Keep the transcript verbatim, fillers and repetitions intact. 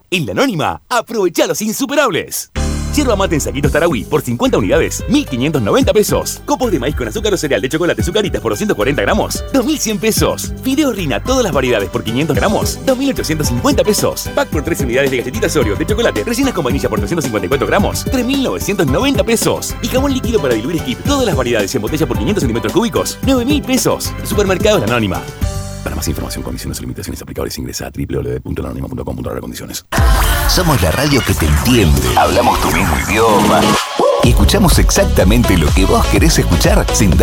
En La Anónima, aprovecha los insuperables. Yerba mate en saquitos Tarahui por cincuenta unidades, mil quinientos noventa pesos. Copos de maíz con azúcar o cereal de chocolate Zucaritas por doscientos cuarenta gramos, dos mil cien pesos. Fideos Rina, todas las variedades por quinientos gramos, dos mil ochocientos cincuenta pesos. Pack por tres unidades de galletitas Oreo de chocolate rellenas con vainilla por trescientos cincuenta y cuatro gramos, tres mil novecientos noventa pesos. Y jabón líquido para diluir Skip, todas las variedades en botella por quinientos centímetros cúbicos, nueve mil pesos. Supermercados La Anónima. Para más información, condiciones y limitaciones aplicables, ingresa a doble u doble u doble u punto la anónima punto com punto a r condiciones. Somos la radio que te entiende. Hablamos tu mismo idioma. Y escuchamos exactamente lo que vos querés escuchar sin